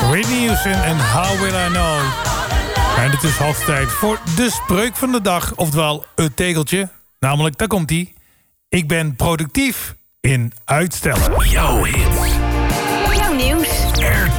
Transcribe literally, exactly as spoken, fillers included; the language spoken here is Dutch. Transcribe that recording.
Whitney Houston en How Will I Know. En het is hoogste tijd voor de spreuk van de dag. Oftewel, het tegeltje. Namelijk, daar komt ie. Ik ben productief in uitstellen. Jouw hits. Jouw nieuws.